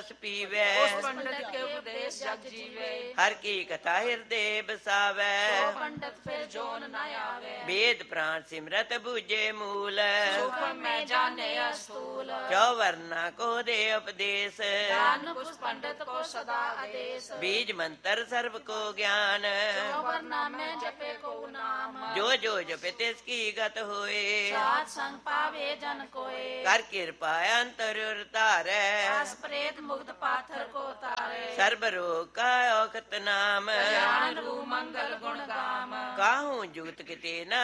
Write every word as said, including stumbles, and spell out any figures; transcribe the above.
ਰਸ ਪੀਵੈ। ਉਸ ਪੰਡਤ ਕੇ ਉਪਦੇਸ਼ ਜਗ ਜੀਵੇ। ਹਰ ਕੀ ਕਥਾ ਹਿਰਦੇ ਬਸਾਵੈ। ਸੋ ਪੰਡਤ ਫਿਰ ਜੋਨ ਨ ਆਵੇ। ਵੇਦ ਪ੍ਰਾਣ ਸਿਮਰਤ ਬੂਝੇ ਮੂਲ। ਸੂਖਮ ਮੈਂ ਜਾਣੇ ਅਸਤੂਲ। ਜੋ ਵਰਨਾ ਕੋ ਦੇ ਉਪਦੇਸ਼। ਦਾਨ ਕੁਛ ਪੰਡਤ ਕੋ ਸਦਾ ਆਦੇਸ਼। ਬੀਜ ਮੰਤਰ ਸਰਬ ਕੋ ਗਿਆਨ। ਜੋ ਵਰਨਾ ਮੈਂ ਜਪੇ ਕੋ ਨਾਮ। ਜੋ ਜੋ ਜਪੇ ਤਿਸ ਕੀ ਗਤ ਹੋਏ। ਸਾਧ ਸੰਗ ਪਾਵੇ ਜਨ ਕੋਏ। ਕਰ ਕਿਰਪਾ ਅੰਤਰ ਉਰ ਧਾਰੈ। ਆਸ ਪ੍ਰੇਤ ਮੁਕਤ ਪਾਥਰ ਕੋ ਤਾਰੇ। ਸਰਬ ਰੋਗ ਕਾ ਔਖਤ ਨਾਮ। ਕਲਿਆਣ ਰੂ ਮੰਗਲ ਗੁਣ ਗਾਮ। ਕਾਹੂ ਜੁਗਤ ਕਿਤੇ ਨ